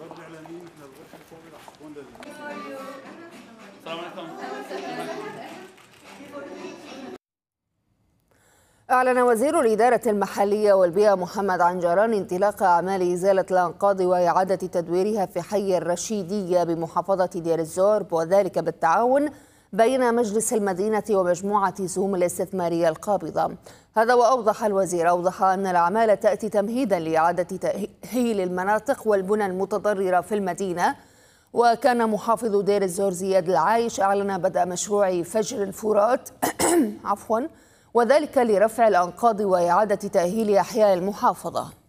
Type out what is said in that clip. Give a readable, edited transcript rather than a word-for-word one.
أعلن وزير الإدارة المحلية والبيئة محمد عنجران انطلاق أعمال إزالة الأنقاض وإعادة تدويرها في حي الرشيدية بمحافظة دير الزور، وذلك بالتعاون بين مجلس المدينة ومجموعة سهم الاستثمارية القابضة. هذا وأوضح الوزير أن الأعمال تأتي تمهيدا لإعادة تأهيل المناطق والبنى المتضررة في المدينة. وكان محافظ دير الزور زياد العايش أعلن بدء مشروع فجر الفرات وذلك لرفع الأنقاض وإعادة تأهيل أحياء المحافظة.